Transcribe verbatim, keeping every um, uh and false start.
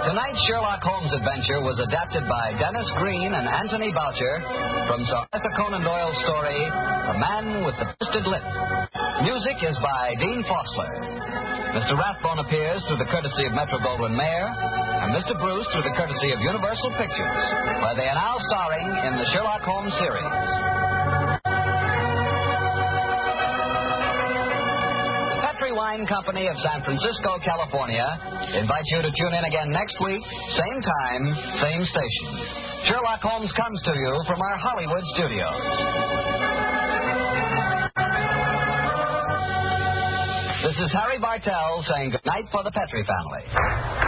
Tonight's Sherlock Holmes adventure was adapted by Dennis Green and Anthony Boucher from Sir Arthur Conan Doyle's story, The Man with the Twisted Lip. Music is by Dean Fossler. Mister Rathbone appears through the courtesy of Metro-Goldwyn-Mayer, and Mister Bruce through the courtesy of Universal Pictures, where they are now starring in the Sherlock Holmes series. Wine Company of San Francisco, California, invites you to tune in again next week, same time, same station. Sherlock Holmes comes to you from our Hollywood studios. This is Harry Bartell saying goodnight for the Petrie family.